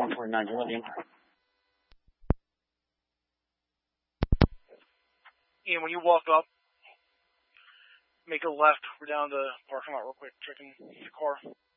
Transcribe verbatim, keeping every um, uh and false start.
one forty-nine, William. Ian, when you walk up, make a left. We're down the parking lot real quick, checking the car.